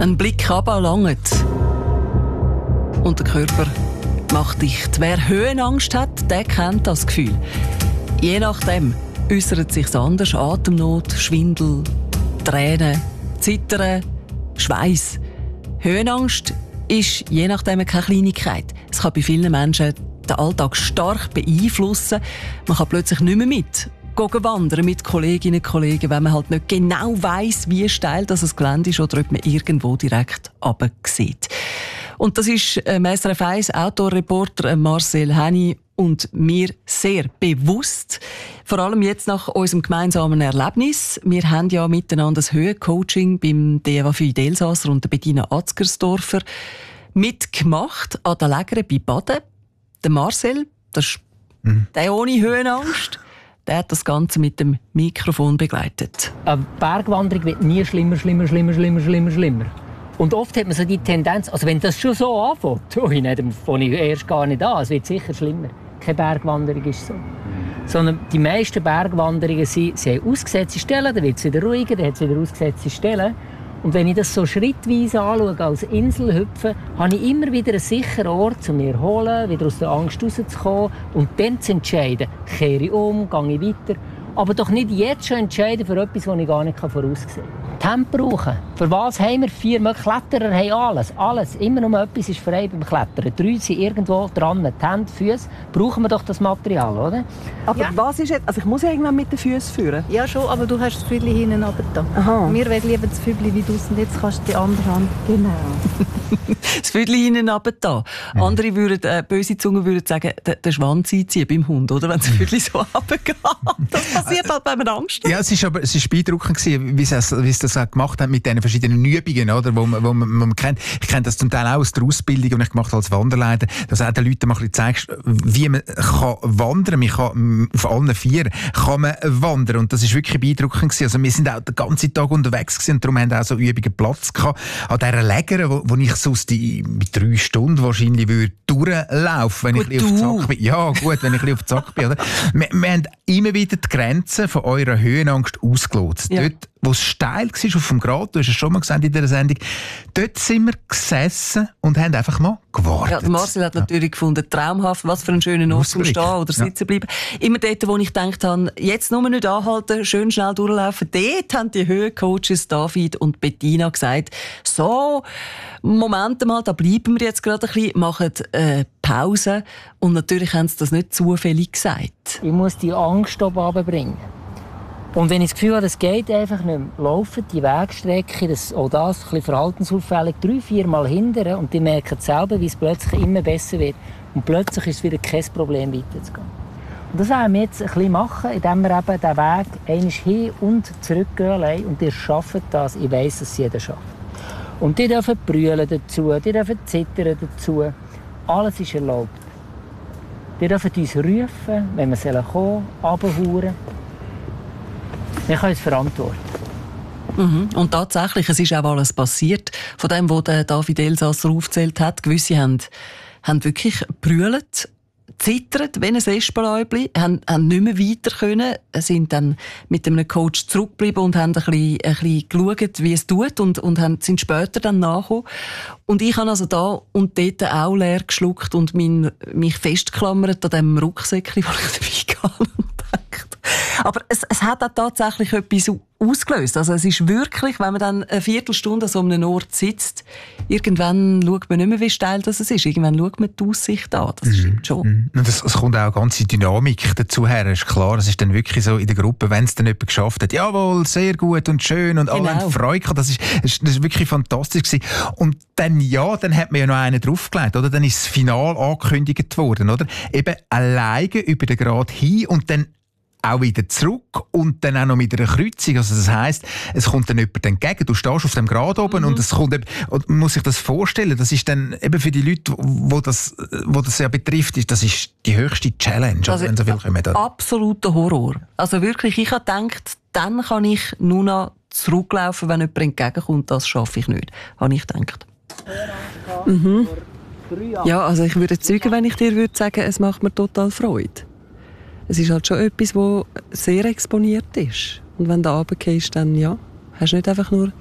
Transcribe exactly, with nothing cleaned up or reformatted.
Ein Blick runter langt. Und der Körper macht dicht. Wer Höhenangst hat, der kennt das Gefühl. Je nachdem äußert sich anders. Atemnot, Schwindel, Tränen, Zittern, Schweiß. Höhenangst ist je nachdem keine Kleinigkeit. Es kann bei vielen Menschen den Alltag stark beeinflussen. Man kann plötzlich nicht mehr mit gehen wandern mit Kolleginnen und Kollegen, wenn man halt nicht genau weiss, wie steil das Gelände ist oder ob man irgendwo direkt runter sieht. Und das ist ähm, S R F eins Outdoor-Reporter Marcel Henny und mir sehr bewusst. Vor allem jetzt nach unserem gemeinsamen Erlebnis. Wir haben ja miteinander das Höhencoaching beim D W fünf Elsasser und der Bettina Atzgersdorfer mitgemacht an der Lägere bei Baden. Der Marcel, das ist mhm. der ohne Höhenangst, der hat das Ganze mit dem Mikrofon begleitet. Eine Bergwanderung wird nie schlimmer, schlimmer, schlimmer, schlimmer, schlimmer, schlimmer. Und oft hat man so die Tendenz, also wenn das schon so anfängt, oh, dann fange ich erst gar nicht an, es wird sicher schlimmer. Keine Bergwanderung ist so. Sondern die meisten Bergwanderungen sind, sie haben ausgesetzte Stellen, dann wird es wieder ruhiger, dann hat es wieder ausgesetzte Stellen. Und wenn ich das so schrittweise anschaue, als Inselhüpfen, habe ich immer wieder einen sicheren Ort, um mich zu erholen, wieder aus der Angst rauszukommen und dann zu entscheiden, kehre ich um, gehe ich weiter. Aber doch nicht jetzt schon entscheiden für etwas, das ich gar nicht voraussehen kann. Tempo brauchen. Für was haben wir vier? Wir Kletterer haben alles. Alles. Immer nur etwas ist frei beim Klettern. Drei sind irgendwo dran. Die Hände, die Füße. Brauchen wir doch das Material, oder? Aber ja. was ist jetzt? Also ich muss irgendwann mit den Füßen führen. Ja schon, aber du hast das Füdli hinten runter da. Aha. Wir wollen lieber das Füdli wie du und jetzt kannst du die andere Hand. Genau. Das Füdli hinten runter da. Mhm. Andere würden, äh, böse Zungen würden sagen, den Schwanz einziehen beim Hund, oder? Wenn das Füdli so runtergeht. Das passiert halt, wenn man Angst hat. Ja, es ist aber es ist beeindruckend gewesen, wie sie es, wie sie das auch gemacht haben mit diesen verschiedenen Übungen, oder, wo man, wo man, wo man kennt. Ich kenne das zum Teil auch aus der Ausbildung, die ich gemacht habe als Wanderleiter, dass du auch den Leuten mal ein bisschen zeigst, wie man kann wandern. Man kann auf allen vier kann man wandern und das ist wirklich beeindruckend gewesen. Also wir sind auch den ganzen Tag unterwegs gewesen und darum haben auch so Übungen Platz gehabt. An dieser Lägere, wo, wo ich sonst die, mit drei Stunden wahrscheinlich würde durchlaufen, wenn gut, ich ein bisschen auf Zack bin. Ja, gut, wenn ich ein bisschen auf Zack bin, oder? Wir, wir haben immer wieder die Grenzen von eurer Höhenangst ausgelotet. Ja. Dort, wo es steil war auf dem Grat, du hast es schon mal gesagt in dieser Sendung, dort sind wir gesessen und haben einfach mal gewartet. Ja, der Marcel hat natürlich ja. gefunden, traumhaft, was für einen schönen Ort zum Stehen oder sitzen ja. bleiben. Immer dort, wo ich gedacht habe, jetzt nur nicht anhalten, schön schnell durchlaufen, dort haben die Höhencoaches David und Bettina gesagt, so, Moment mal, da bleiben wir jetzt gerade ein bisschen, machen äh, Pause. Und natürlich haben sie das nicht zufällig gesagt. Ich muss die Angst oben runterbringen. Und wenn ich das Gefühl habe, das geht einfach nicht mehr, laufen die Wegstrecke, das, auch das ein bisschen verhaltensauffällig, drei, vier Mal hindern und die merken selber, wie es plötzlich immer besser wird. Und plötzlich ist es wieder kein Problem, weiterzugehen. Und das wollen wir jetzt ein bisschen machen, indem wir eben den Weg einmal hin und zurück gehen und ihr schafft das. Ich weiss, dass es jeder schafft. Und die dürfen brüllen dazu, die dürfen zittern dazu. Alles ist erlaubt. Die dürfen uns rufen, wenn wir kommen, runterhauen. Wir können es verantworten. Mhm. Und tatsächlich, es ist auch alles passiert. Von dem, was David Elsasser aufgezählt hat. Gewisse haben, haben wirklich gebrüllt, zittert wie ein Espenläubli, haben, haben nicht mehr weiter können, sind dann mit einem Coach zurückgeblieben und haben ein bisschen, ein bisschen geschaut, wie es tut und, und haben, sind später dann nachgekommen. Und ich habe also da und dort auch leer geschluckt und mein, mich festgeklammert an dem Rucksäckchen, das ich dabei hatte. Aber es, es hat auch tatsächlich etwas ausgelöst. Also es ist wirklich, wenn man dann eine Viertelstunde an so einem Ort sitzt, irgendwann schaut man nicht mehr, wie steil das ist. Irgendwann schaut man die Aussicht an. Das stimmt schon. Und es, es kommt auch eine ganze Dynamik dazu her. Ist klar, es ist dann wirklich so in der Gruppe, wenn es dann jemand geschafft hat, jawohl, sehr gut und schön und alle genau. haben Freude gehabt. Das ist, das ist wirklich fantastisch gewesen. Und dann, ja, dann hat man ja noch einen draufgelegt, oder? Dann ist das Final angekündigt worden, oder? Eben alleine über den Grat hin und dann auch wieder zurück und dann auch noch mit einer Kreuzung. Also das heisst, es kommt dann jemand entgegen. Du stehst auf dem Grat oben mhm. und es kommt eben, und man muss sich das vorstellen, das ist dann eben für die Leute, wo das, wo das ja betrifft, ist, das ist die höchste Challenge, also, wenn so viel kommen. Absoluter Horror. Also wirklich, ich habe gedacht, dann kann ich nur noch zurücklaufen, wenn jemand entgegenkommt. Das schaffe ich nicht, habe ich gedacht. Mhm. Ja, also ich würde zeugen, wenn ich dir würde sagen, es macht mir total Freude. Es ist halt schon etwas, das sehr exponiert ist. Und wenn du runtergehst, dann ja, hast du nicht einfach nur